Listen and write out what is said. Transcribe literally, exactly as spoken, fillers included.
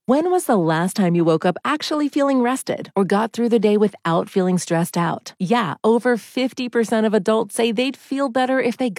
When was the last time you woke up actually feeling rested or got through the day without feeling stressed out? Yeah, over fifty percent of adults say they'd feel better if they